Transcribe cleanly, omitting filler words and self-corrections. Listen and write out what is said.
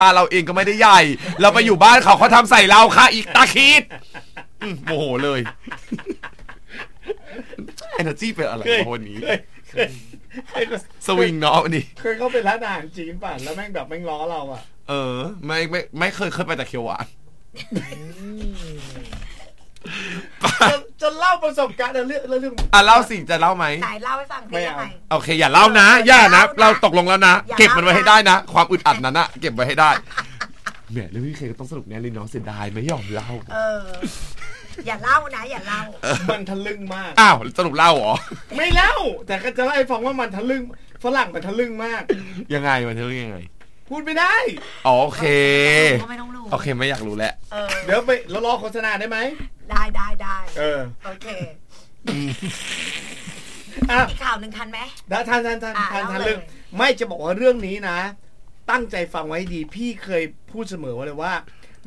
เราเองก็ไม่ได้ใหญ่เราไปอยู่บ้านเขาทำใส่เราค่ะอีกตาคิดโมโหเลยenergy เป็นอะไรวันนี้สวิงเนาะวันนี้เคยเข้าไปร้านอาหารจีนป่ะแล้วแม่งแบบแม่งล้อเราอ่ะไม่เคยไปแต่เคียวหวานจะเล่าประสบการณ์เรื่องเล่าสิจะเล่าไหมไหนเล่าให้ฟังได้ยังไงโอเคอย่าเล่านะอย่านะเราตกลงแล้วนะเก็บมันไว้ให้ได้นะความอึดอัดนั้นนะเก็บไว้ให้ได้แหมเรื่องนี้ใครก็ต้องสนุกแน่เลยเนาะเสียดายไม่ยอมเล่าอย่าเล่านะอย่าเล่ามันทะลึ่งมากสรุปเล่าเหรอไม่เล่าแต่ก็จะเล่าให้ฟังว่ามันทะลึ่งฝรั่งมันทะลึ่งมากยังไงมันทะลึ่งยังไงพูดไม่ได้โอเคโอเคไม่อยากรู้แล้วเดี๋ยวไปแล้วรอโฆษณาได้ไหมได้โอเคข่าวหนึ่งทันไหมได้ทันเรื่องไม่จะบอกว่าเรื่องนี้นะตั้งใจฟังไว้ดีพี่เคยพูดเสมอว่าเลยว่า